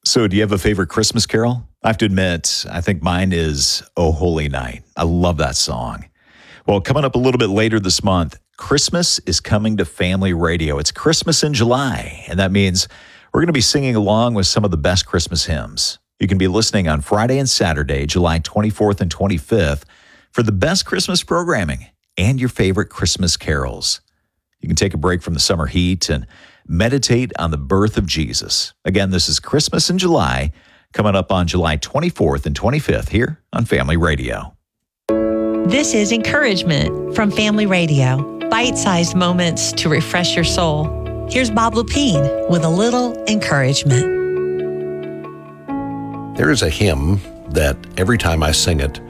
So do you have a favorite Christmas carol? I have to admit, I think mine is "O Holy Night." I love that song. Well, coming up a little bit later this month, Christmas is coming to Family Radio. It's Christmas in July, and that means we're going to be singing along with some of the best Christmas hymns. You can be listening on Friday and Saturday, July 24th and 25th, for the best Christmas programming and your favorite Christmas carols. You can take a break from the summer heat and meditate on the birth of Jesus. Again, this is Christmas in July, coming up on July 24th and 25th here on Family Radio. This is Encouragement from Family Radio. Bite-sized moments to refresh your soul. Here's Bob Lupine with a little encouragement. There is a hymn that every time I sing it,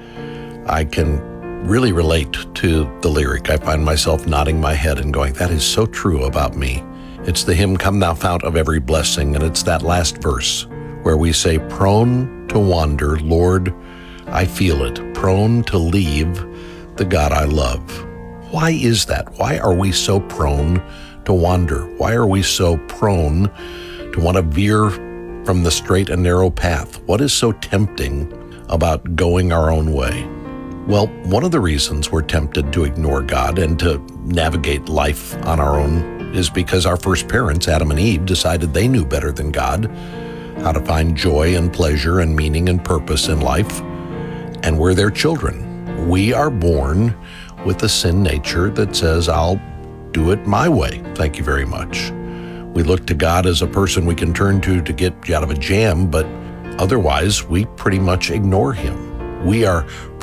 I can really relate to the lyric. I find myself nodding my head and going, that is so true about me. It's the hymn, Come Thou Fount of Every Blessing, and it's that last verse where we say, prone to wander, Lord, I feel it, prone to leave the God I love. Why is that? Why are we so prone to wander? Why are we so prone to want to veer from the straight and narrow path? What is so tempting about going our own way? Well, one of the reasons we're tempted to ignore God and to navigate life on our own is because our first parents, Adam and Eve, decided they knew better than God how to find joy and pleasure and meaning and purpose in life, and we're their children. We are born with a sin nature that says, I'll do it my way. Thank you very much. We look to God as a person we can turn to get you out of a jam, but otherwise we pretty much ignore him. We are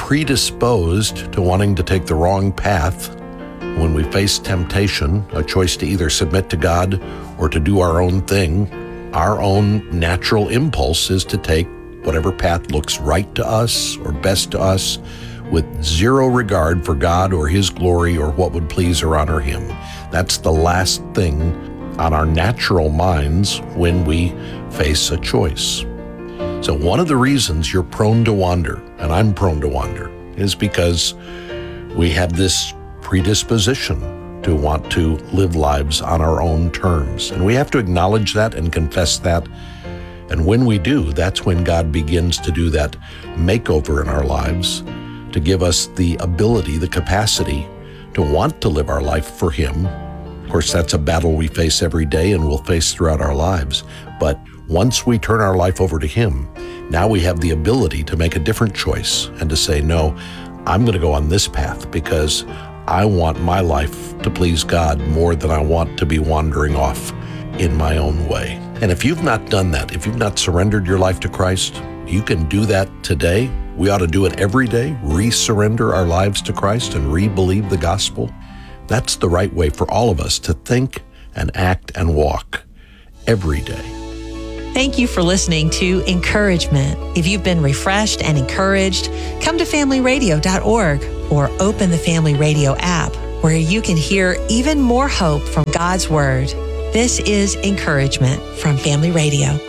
predisposed to wanting to take the wrong path. When we face temptation, a choice to either submit to God or to do our own thing, our own natural impulse is to take whatever path looks right to us or best to us, with zero regard for God or his glory or what would please or honor him. That's the last thing on our natural minds when we face a choice. So one of the reasons you're prone to wander, and I'm prone to wander, is because we have this predisposition to want to live lives on our own terms. And we have to acknowledge that and confess that. And when we do, that's when God begins to do that makeover in our lives, to give us the ability, the capacity to want to live our life for him. Of course, that's a battle we face every day and we'll face throughout our lives. But once we turn our life over to him, now we have the ability to make a different choice and to say, no, I'm going to go on this path because I want my life to please God more than I want to be wandering off in my own way. And if you've not done that, if you've not surrendered your life to Christ, you can do that today. We ought to do it every day, re-surrender our lives to Christ and re-believe the gospel. That's the right way for all of us to think and act and walk every day. Thank you for listening to Encouragement. If you've been refreshed and encouraged, come to familyradio.org or open the Family Radio app where you can hear even more hope from God's Word. This is Encouragement from Family Radio.